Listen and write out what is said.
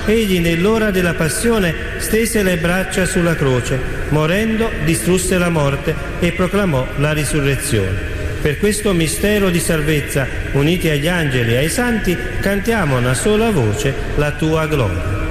Egli nell'ora della passione stese le braccia sulla croce, morendo distrusse la morte e proclamò la risurrezione. Per questo mistero di salvezza, uniti agli angeli e ai santi, cantiamo a una sola voce la tua gloria.